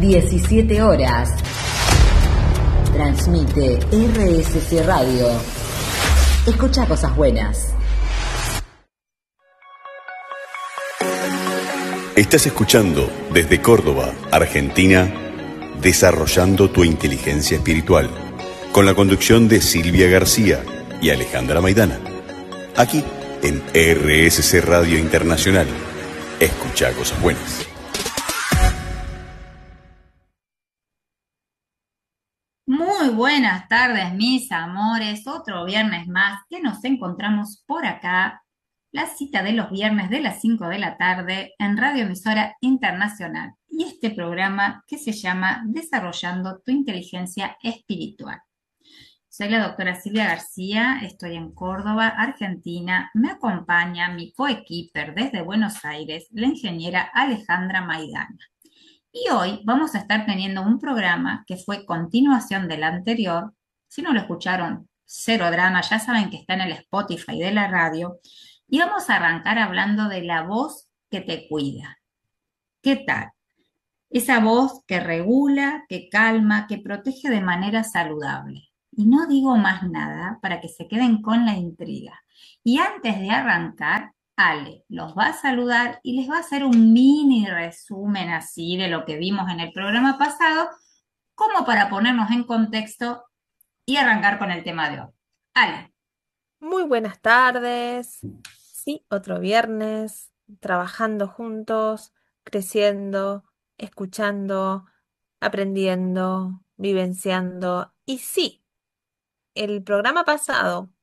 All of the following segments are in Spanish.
17 horas. Transmite RSC Radio. Escucha cosas buenas. Estás escuchando desde Córdoba, Argentina, Desarrollando tu Inteligencia Espiritual, con la conducción de Silvia García y Alejandra Maidana. Aquí en RSC Radio Internacional. Escucha cosas buenas. Muy buenas tardes, mis amores. Otro viernes más que nos encontramos por acá. La cita de los viernes de las 5 de la tarde en Radio Emisora Internacional. Y este programa que se llama Desarrollando tu Inteligencia Espiritual. Soy la doctora Silvia García, estoy en Córdoba, Argentina. Me acompaña mi coequiper desde Buenos Aires, la ingeniera Alejandra Maidana. Y hoy vamos a estar teniendo un programa que fue continuación del anterior. Si no lo escucharon, cero drama, ya saben que está en el Spotify de la radio. Y vamos a arrancar hablando de la voz que te cuida. ¿Qué tal? Esa voz que regula, que calma, que protege de manera saludable. Y no digo más nada para que se queden con la intriga. Y antes de arrancar, Ale los va a saludar y les va a hacer un mini resumen así de lo que vimos en el programa pasado, como para ponernos en contexto y arrancar con el tema de hoy. Ale. Muy buenas tardes. Sí, otro viernes, trabajando juntos, creciendo, escuchando, aprendiendo, vivenciando. Y sí, el programa pasado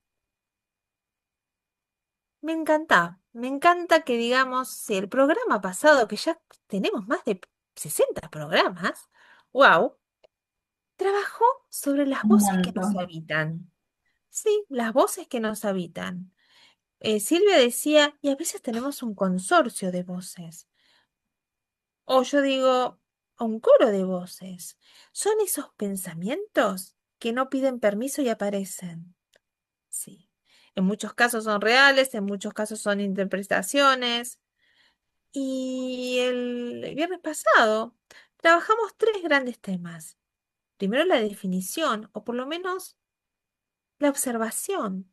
me encanta que digamos, si el programa pasado, que ya tenemos más de 60 programas, wow, trabajó sobre las Un voces que nos montón. habitan. Sí, las voces que nos habitan. Silvia decía, y a veces tenemos un consorcio de voces, o yo digo, un coro de voces. Son esos pensamientos que no piden permiso y aparecen. Sí. En muchos casos son reales, en muchos casos son interpretaciones. Y el viernes pasado trabajamos tres grandes temas. Primero la definición, o por lo menos la observación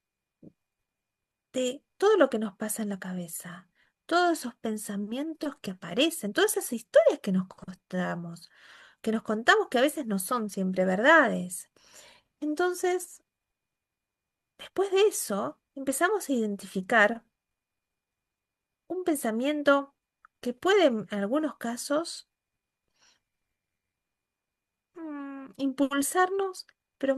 de todo lo que nos pasa en la cabeza, todos esos pensamientos que aparecen, todas esas historias que nos contamos que a veces no son siempre verdades. Entonces, después de eso, empezamos a identificar un pensamiento que puede en algunos casos impulsarnos, pero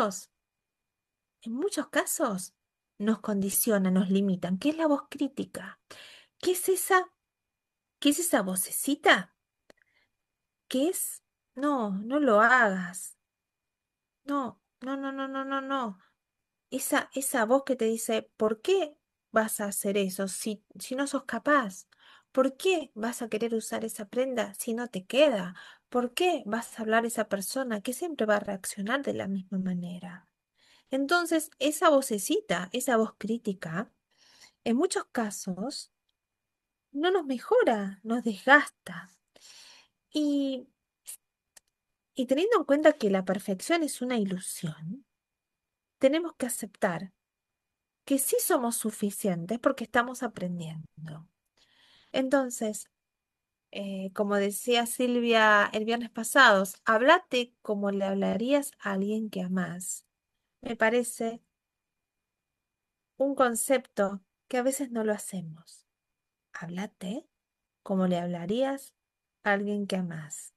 en muchos casos, nos condicionan, nos limitan, que es la voz crítica. ¿Qué es esa? ¿Qué es esa vocecita? ¿Qué es? No, no lo hagas. No, no, no, no, no, no, no. Esa voz que te dice, ¿por qué vas a hacer eso si no sos capaz? ¿Por qué vas a querer usar esa prenda si no te queda? ¿Por qué vas a hablar a esa persona que siempre va a reaccionar de la misma manera? Entonces, esa vocecita, esa voz crítica, en muchos casos no nos mejora, nos desgasta. Y Y teniendo en cuenta que la perfección es una ilusión, tenemos que aceptar que sí somos suficientes porque estamos aprendiendo. Entonces, como decía Silvia el viernes pasado, háblate como le hablarías a alguien que amás. Me parece un concepto que a veces no lo hacemos. Háblate como le hablarías a alguien que amás.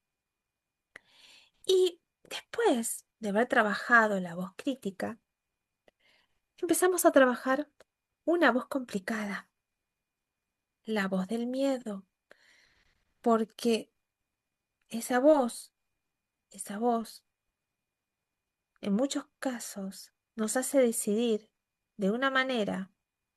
Y después de haber trabajado la voz crítica, empezamos a trabajar una voz complicada, la voz del miedo, porque esa voz, en muchos casos nos hace decidir de una manera.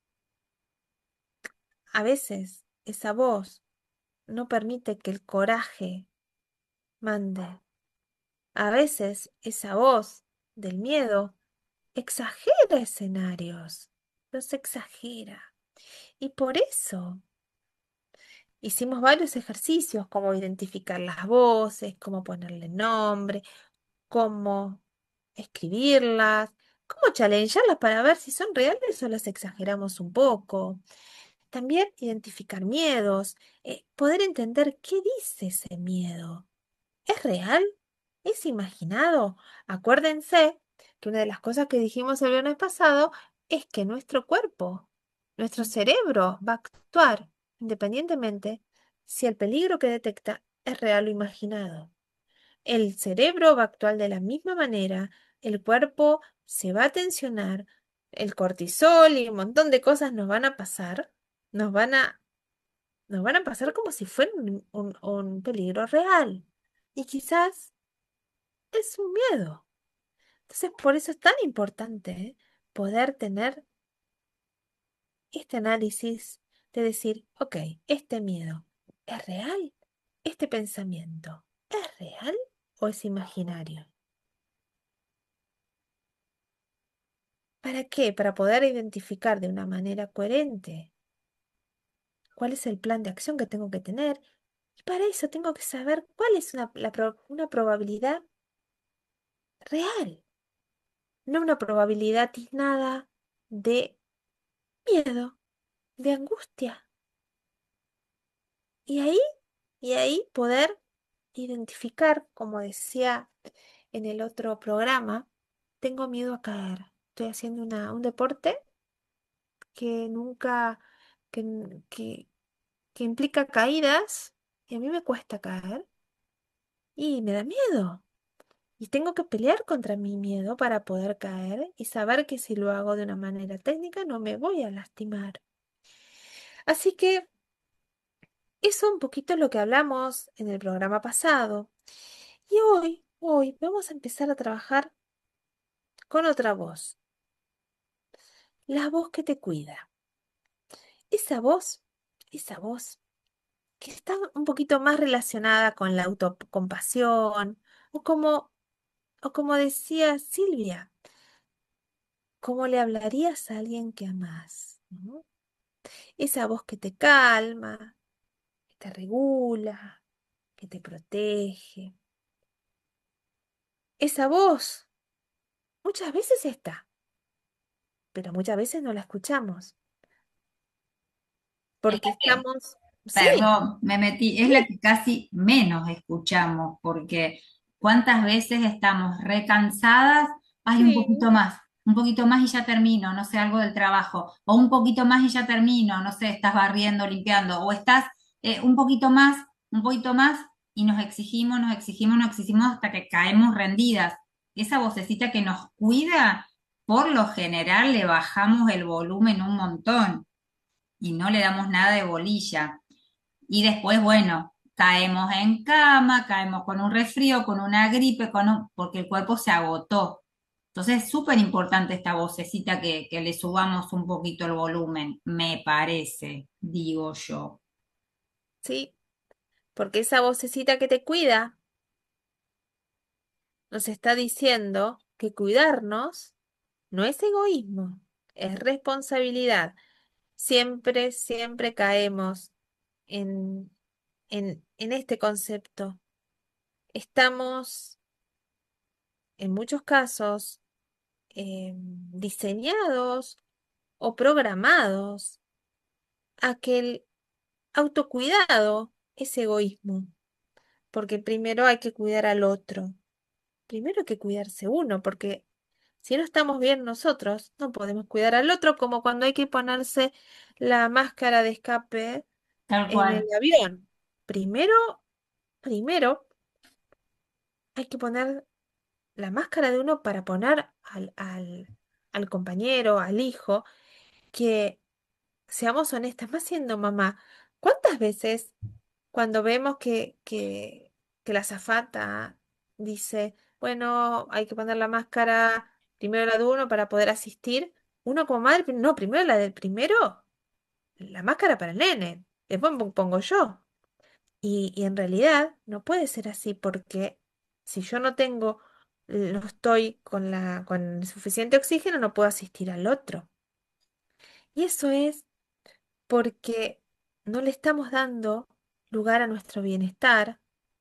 A veces esa voz no permite que el coraje mande. A veces esa voz del miedo exagera escenarios, los exagera. Y por eso hicimos varios ejercicios, como identificar las voces, cómo ponerle nombre, cómo escribirlas, cómo challengearlas para ver si son reales o las exageramos un poco. También identificar miedos, poder entender qué dice ese miedo. ¿Es real? ¿Es imaginado? Acuérdense que una de las cosas que dijimos el viernes pasado es que nuestro cuerpo, nuestro cerebro va a actuar independientemente si el peligro que detecta es real o imaginado. El cerebro va a actuar de la misma manera, el cuerpo se va a tensionar, el cortisol y un montón de cosas nos van a pasar, nos van a, nos van a pasar como si fuera un peligro real. Y quizás es un miedo. Entonces, por eso es tan importante, poder tener este análisis de decir, ok, este miedo, ¿es real? ¿Este pensamiento, es real o es imaginario? ¿Para qué? Para poder identificar de una manera coherente cuál es el plan de acción que tengo que tener. Y para eso tengo que saber cuál es una probabilidad real, no una probabilidad tiznada de miedo, de angustia. Y ahí, y ahí poder identificar, como decía en el otro programa, tengo miedo a caer. Estoy haciendo un deporte que nunca, que, n- que implica caídas y a mí me cuesta caer y me da miedo. Y tengo que pelear contra mi miedo para poder caer y saber que si lo hago de una manera técnica no me voy a lastimar. Así que eso un poquito lo que hablamos en el programa pasado. Y hoy vamos a empezar a trabajar con otra voz, la voz que te cuida. Esa voz, esa voz que está un poquito más relacionada con la autocompasión o como decía Silvia, ¿cómo le hablarías a alguien que amás? ¿No? Esa voz que te calma, que te regula, que te protege. Esa voz muchas veces está, pero muchas veces no la escuchamos, Es porque la que, estamos, sí, perdón, me metí, es sí, la que casi menos escuchamos, porque cuántas veces estamos recansadas, hay sí, un poquito más y ya termino, no sé, algo del trabajo, o un poquito más y ya termino, no sé, estás barriendo, limpiando, o estás un poquito más, y nos exigimos, nos exigimos, nos exigimos hasta que caemos rendidas. Esa vocecita que nos cuida, por lo general le bajamos el volumen un montón y no le damos nada de bolilla. Y después, bueno, caemos en cama, caemos con un resfrío, con una gripe, porque el cuerpo se agotó. Entonces es súper importante esta vocecita que le subamos un poquito el volumen, me parece, digo yo. sí, porque esa vocecita que te cuida nos está diciendo que cuidarnos no es egoísmo, es responsabilidad. Siempre, siempre caemos en, en este concepto. Estamos, en muchos casos, diseñados o programados a que el autocuidado es egoísmo, porque primero hay que cuidar al otro. Primero hay que cuidarse uno, porque si no estamos bien nosotros, no podemos cuidar al otro, como cuando hay que ponerse la máscara de escape Tal en el cual. avión. Primero, primero hay que poner la máscara de uno para poner al compañero, al hijo, que seamos honestas, más siendo mamá, ¿cuántas veces cuando vemos que la azafata dice, bueno, hay que poner la máscara, primero la de uno para poder asistir, uno como madre, no, primero la del primero, la máscara para el nene, después pongo yo. Y en realidad no puede ser así porque si yo no estoy con el suficiente oxígeno, no puedo asistir al otro. Y eso es porque no le estamos dando lugar a nuestro bienestar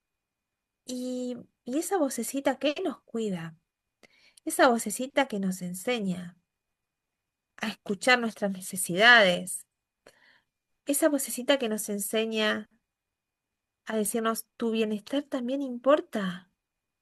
y esa vocecita que nos cuida, esa vocecita que nos enseña a escuchar nuestras necesidades, esa vocecita que nos enseña a decirnos tu bienestar también importa.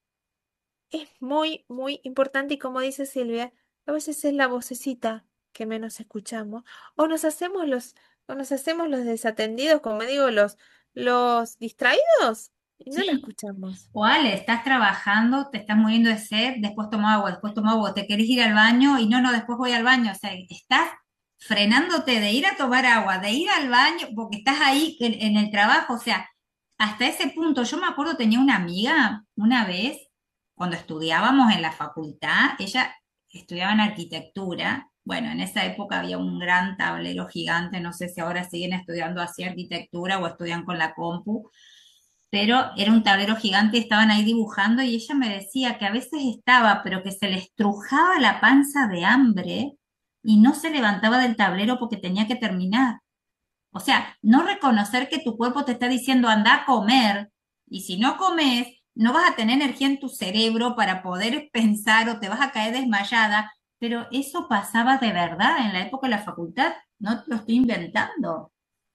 Es muy, muy importante y como dice Silvia, a veces es la vocecita que menos escuchamos o nos hacemos los desatendidos, como digo, los distraídos y no la Sí. escuchamos. O Ale, estás trabajando, te estás muriendo de sed, después tomo agua, te querés ir al baño y no, después voy al baño. O sea, estás frenándote de ir a tomar agua, de ir al baño, porque estás ahí en el trabajo. O sea, hasta ese punto, yo me acuerdo, tenía una amiga una vez, cuando estudiábamos en la facultad, ella estudiaba en arquitectura. Bueno, en esa época había un gran tablero gigante, no sé si ahora siguen estudiando así arquitectura o estudian con la compu, pero era un tablero gigante y estaban ahí dibujando y ella me decía que a veces estaba, pero que se le estrujaba la panza de hambre y no se levantaba del tablero porque tenía que terminar. O sea, no reconocer que tu cuerpo te está diciendo anda a comer y si no comes, no vas a tener energía en tu cerebro para poder pensar o te vas a caer desmayada, pero eso pasaba de verdad en la época de la facultad, no te lo estoy inventando.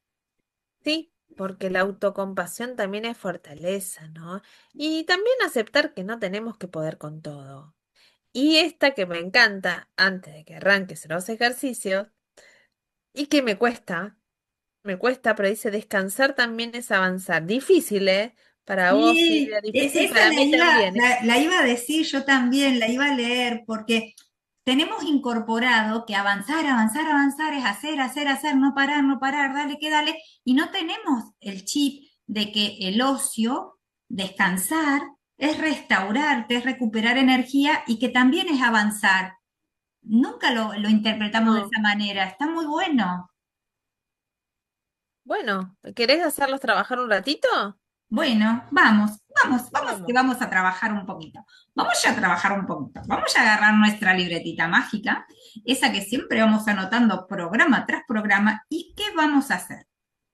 Sí, porque la autocompasión también es fortaleza, ¿no? Y también aceptar que no tenemos que poder con todo. Y esta que me encanta, antes de que arranques los ejercicios, y que me cuesta, pero dice descansar también es avanzar. Difícil, ¿eh? Para vos, Silvia, Sí, difícil esa para mí también, ¿eh? la iba a decir yo también, la iba a leer, porque tenemos incorporado que avanzar, avanzar, avanzar es hacer, hacer, hacer, no parar, no parar, dale que dale, y no tenemos el chip de que el ocio, descansar, es restaurarte, es recuperar energía y que también es avanzar. Nunca lo interpretamos de No. esa manera, está muy bueno. Bueno, ¿querés hacerlos trabajar un ratito? Bueno, vamos, que Vamos. vamos a trabajar un poquito. Vamos ya a trabajar un poquito. Vamos a agarrar nuestra libretita mágica, esa que siempre vamos anotando programa tras programa. ¿Y qué vamos a hacer?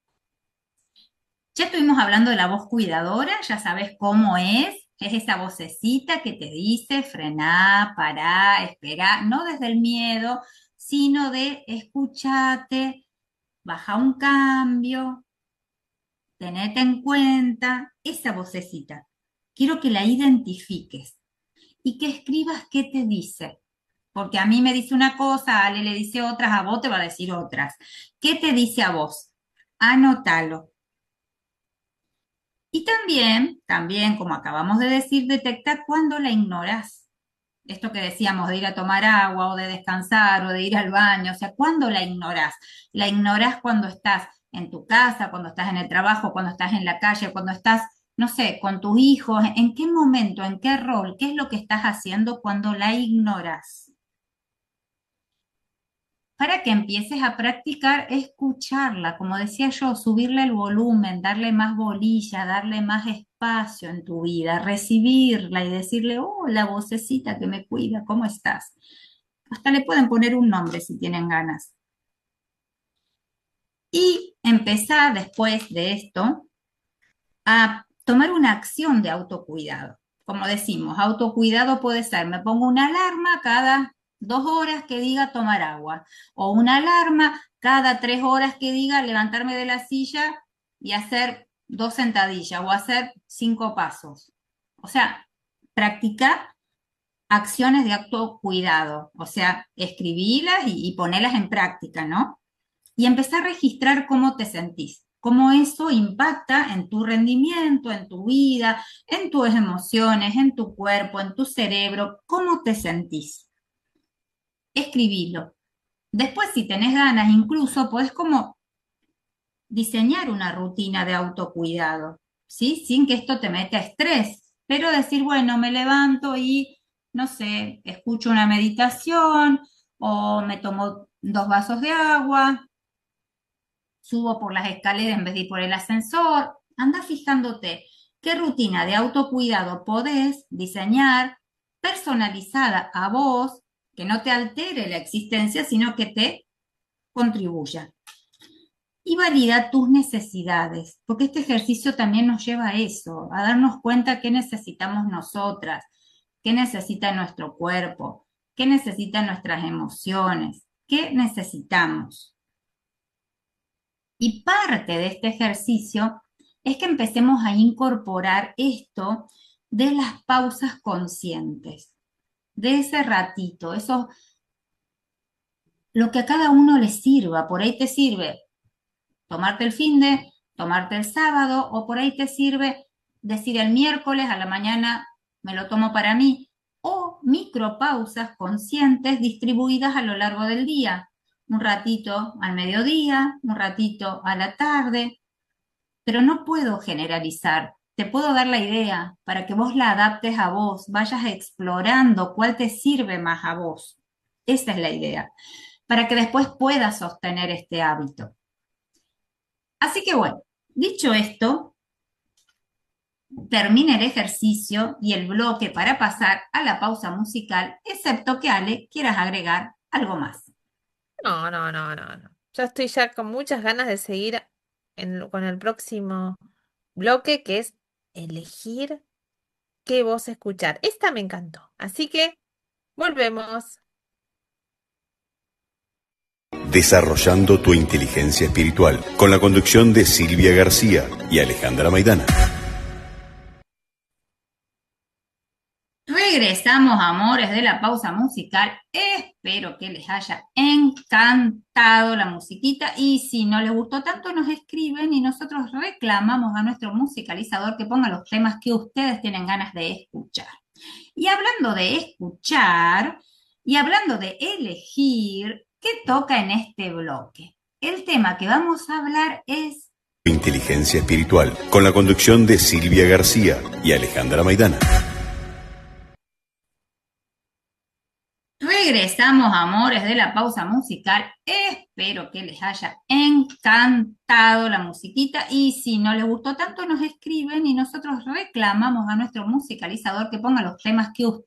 Ya estuvimos hablando de la voz cuidadora, ya sabes cómo es esa vocecita que te dice frená, pará, espera, no desde el miedo, sino de escuchate, baja un cambio, tenete en cuenta esa vocecita. Quiero que la identifiques y que escribas qué te dice. Porque a mí me dice una cosa, a Ale le dice otras, a vos te va a decir otras. ¿Qué te dice a vos? Anótalo. Y también, como acabamos de decir, detecta cuando la ignoras. Esto que decíamos de ir a tomar agua o de descansar o de ir al baño, o sea, ¿cuándo la ignoras? La ignoras cuando estás en tu casa, cuando estás en el trabajo, cuando estás en la calle, cuando estás, no sé, con tus hijos. ¿En qué momento, en qué rol, qué es lo que estás haciendo cuando la ignoras? Para que empieces a practicar escucharla, como decía yo, subirle el volumen, darle más bolilla, darle más espacio en tu vida, recibirla y decirle, oh, la vocecita que me cuida, ¿cómo estás? Hasta le pueden poner un nombre si tienen ganas. Y empezar después de esto a tomar una acción de autocuidado. Como decimos, autocuidado puede ser, me pongo una alarma cada 2 horas que diga tomar agua, o una alarma cada 3 horas que diga levantarme de la silla y hacer 2 sentadillas o hacer 5 pasos. O sea, practicar acciones de autocuidado, o sea, escribirlas y ponerlas en práctica, ¿no? Y empezar a registrar cómo te sentís, cómo eso impacta en tu rendimiento, en tu vida, en tus emociones, en tu cuerpo, en tu cerebro, cómo te sentís. Escribilo. Después, si tenés ganas, incluso podés como diseñar una rutina de autocuidado, ¿sí? Sin que esto te meta estrés, pero decir, bueno, me levanto y, no sé, escucho una meditación o me tomo 2 vasos de agua, subo por las escaleras en vez de ir por el ascensor. Anda fijándote qué rutina de autocuidado podés diseñar personalizada a vos, que no te altere la existencia, sino que te contribuya. y valida tus necesidades, porque este ejercicio también nos lleva a eso, a darnos cuenta qué necesitamos nosotras, qué necesita nuestro cuerpo, qué necesitan nuestras emociones, qué necesitamos. Y parte de este ejercicio es que empecemos a incorporar esto de las pausas conscientes, de ese ratito, eso, lo que a cada uno le sirva. Por ahí te sirve tomarte el finde, tomarte el sábado, o por ahí te sirve decir el miércoles a la mañana me lo tomo para mí, o micropausas conscientes distribuidas a lo largo del día. Un ratito al mediodía, un ratito a la tarde, pero no puedo generalizar. Te puedo dar la idea para que vos la adaptes a vos, vayas explorando cuál te sirve más a vos. Esa es la idea, para que después puedas sostener este hábito. Así que bueno, dicho esto, termina el ejercicio y el bloque para pasar a la pausa musical, excepto que Ale quieras agregar algo más. No, no, no, no, no. Yo estoy ya con muchas ganas de seguir con el próximo bloque, que es elegir qué voz escuchar. Esta me encantó. Así que volvemos. Desarrollando tu inteligencia espiritual, con la conducción de Silvia García y Alejandra Maidana. Regresamos, amores, de la pausa musical. Espero que les haya encantado la musiquita y si no les gustó tanto nos escriben y nosotros reclamamos a nuestro musicalizador que ponga los temas que ustedes tienen ganas de escuchar. Y hablando de escuchar y hablando de elegir, ¿qué toca en este bloque? El tema que vamos a hablar es Inteligencia espiritual, con la conducción de Silvia García y Alejandra Maidana. Regresamos, amores, de la pausa musical. Espero que les haya encantado la musiquita y si no les gustó tanto nos escriben y nosotros reclamamos a nuestro musicalizador que ponga los temas que ustedes